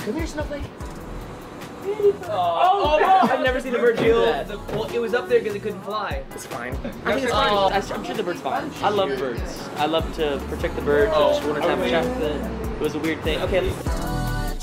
Come here, Snowflake. Oh, no! I've never seen a bird do that. Well, it was up there because it couldn't fly. It's fine. I think it's fine. I'm sure the bird's fine. I love birds. I love to protect the birds. I just want to have a chat with it. It was a weird thing. Okay.